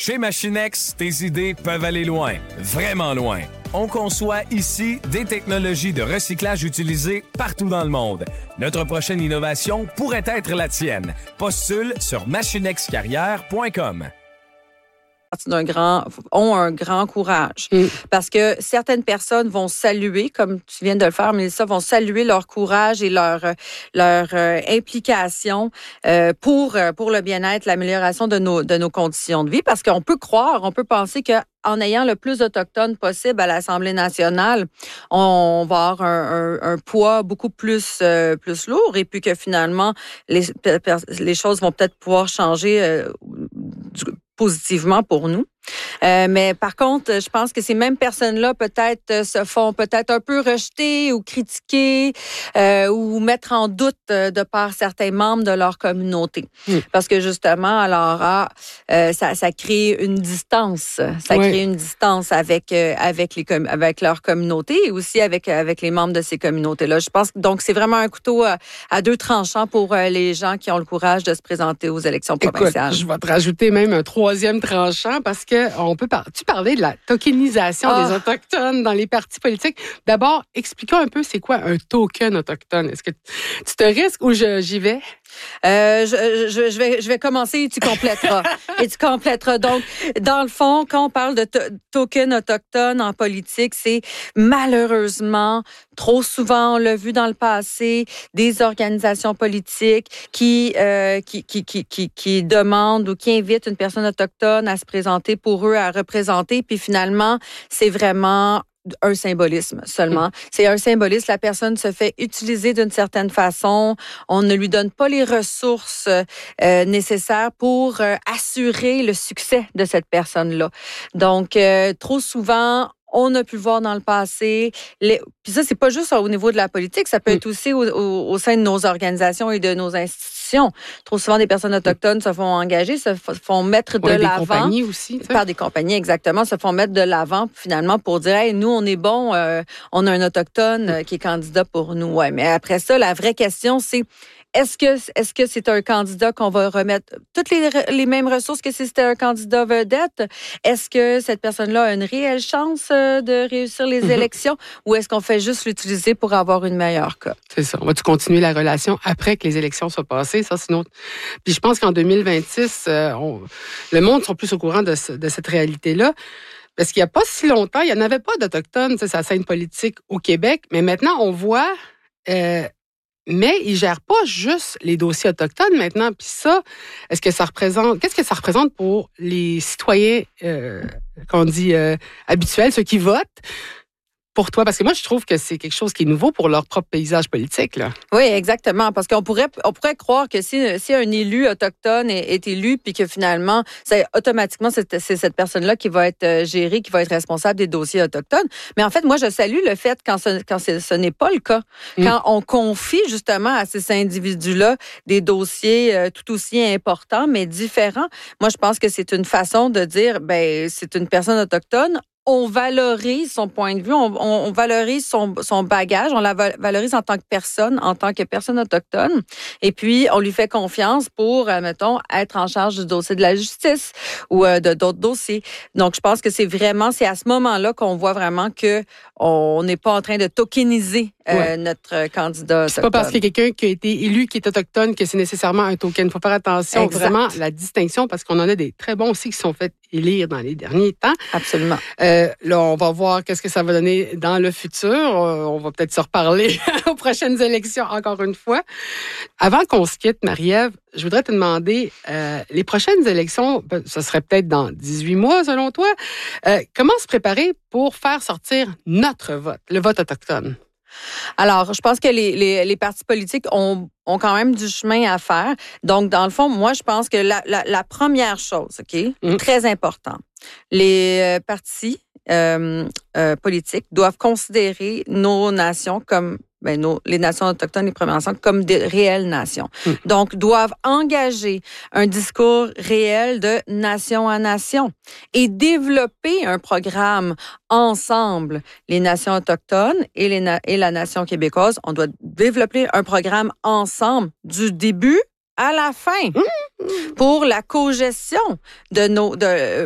Chez Machinex, tes idées peuvent aller loin, vraiment loin. On conçoit ici des technologies de recyclage utilisées partout dans le monde. Notre prochaine innovation pourrait être la tienne. Postule sur machinexcarrière.com. Ont un grand courage. Parce que certaines personnes vont saluer, comme tu viens de le faire, Mélissa, vont saluer leur courage et leur implication pour le bien-être, l'amélioration de nos conditions de vie. Parce qu'on peut penser que en ayant le plus d'Autochtones possible à l'Assemblée nationale, on va avoir un poids beaucoup plus lourd et puis que finalement, les choses vont peut-être pouvoir changer positivement pour nous. Mais par contre, je pense que ces mêmes personnes-là peut-être se font peut-être un peu rejeter ou critiquer ou mettre en doute de par certains membres de leur communauté. Parce que justement, alors ça crée une distance. Ça crée une distance avec leur communauté et aussi avec les membres de ces communautés-là. Je pense donc c'est vraiment un couteau à deux tranchants pour les gens qui ont le courage de se présenter aux élections provinciales. Écoute, je vais te rajouter même un troisième tranchant parce que tu parlais de la tokenisation des Autochtones dans les partis politiques. D'abord, expliquons un peu c'est quoi un token autochtone. Est-ce que tu te risques ou j'y vais? Je vais commencer et tu compléteras. Donc, dans le fond, quand on parle de token autochtone en politique, c'est malheureusement, trop souvent, on l'a vu dans le passé, des organisations politiques qui demandent ou qui invitent une personne autochtone à se présenter pour eux, à représenter, puis finalement, c'est vraiment un symbolisme seulement. C'est un symbolisme. La personne se fait utiliser d'une certaine façon. On ne lui donne pas les ressources nécessaires pour assurer le succès de cette personne-là. Donc, trop souvent, on a pu le voir dans le passé. Puis ça, c'est pas juste au niveau de la politique, ça peut être aussi au sein de nos organisations et de nos institutions. Trop souvent, des personnes autochtones se font engager, se font mettre de l'avant. Par des compagnies aussi. Par des compagnies, exactement, se font mettre de l'avant finalement pour dire, hey, nous, on est bon, on a un autochtone qui est candidat pour nous. Ouais, mais après ça, la vraie question, c'est est-ce que c'est un candidat qu'on va remettre toutes les mêmes ressources que si c'était un candidat vedette? Est-ce que cette personne-là a une réelle chance de réussir les élections ou est-ce qu'on fait juste l'utiliser pour avoir une meilleure cote? C'est ça. On va-tu continuer la relation après que les élections soient passées? Ça, sinon. Puis je pense qu'en 2026, le monde sera plus au courant de cette réalité-là. Parce qu'il n'y a pas si longtemps, il n'y en avait pas d'Autochtones, sur la scène politique au Québec. Mais maintenant, on voit... mais ils gèrent pas juste les dossiers autochtones maintenant. Puis ça, qu'est-ce que ça représente pour les citoyens, qu'on dit habituels, ceux qui votent? Pour toi, parce que moi, je trouve que c'est quelque chose qui est nouveau pour leur propre paysage politique, là. Oui, exactement. Parce qu'on pourrait croire que si un élu autochtone est élu, puis que finalement, automatiquement, c'est cette personne-là qui va être gérée, qui va être responsable des dossiers autochtones. Mais en fait, moi, je salue le fait quand ce n'est pas le cas. Quand on confie justement à ces individus-là des dossiers tout aussi importants, mais différents. Moi, je pense que c'est une façon de dire, c'est une personne autochtone. On valorise son point de vue, on valorise son bagage, on la valorise en tant que personne autochtone. Et puis, on lui fait confiance pour, mettons, être en charge du dossier de la justice ou de d'autres dossiers. Donc, je pense que c'est à ce moment-là qu'on voit vraiment que on n'est pas en train de tokeniser notre candidat autochtone. C'est pas parce qu'il y a quelqu'un qui a été élu qui est autochtone que c'est nécessairement un token. Il faut faire attention, vraiment, la distinction, parce qu'on en a des très bons aussi qui se sont fait élire dans les derniers temps. Absolument. Là, on va voir qu'est-ce que ça va donner dans le futur. On va peut-être se reparler aux prochaines élections, encore une fois. Avant qu'on se quitte, Marie-Ève, je voudrais te demander, les prochaines élections, ce serait peut-être dans 18 mois, selon toi. Comment se préparer pour faire sortir notre vote, le vote autochtone? Alors, je pense que les partis politiques ont quand même du chemin à faire. Donc, dans le fond, moi, je pense que la première chose, très important, les partis politiques doivent considérer nos nations comme les nations autochtones, les Premières Nations, comme des réelles nations. Donc, doivent engager un discours réel de nation à nation et développer un programme ensemble, les nations autochtones et la nation québécoise. On doit développer un programme ensemble du début à la fin pour la cogestion de